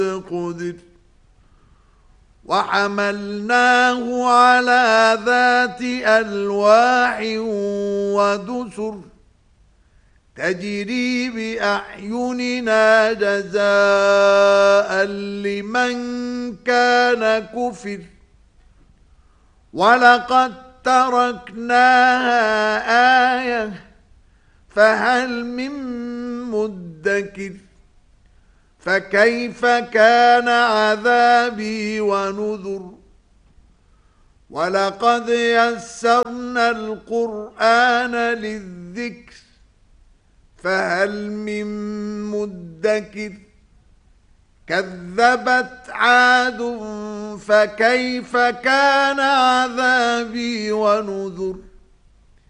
قدر وحملناه على ذات ألواح ودسر تجري بأعيننا جزاء لمن كان كفر ولقد تركناها آية فهل من مدكر فكيف كان عذابي ونذر ولقد يسرنا القرآن للذكر فهل من مدكر كذبت عاد فكيف كان عذابي ونذر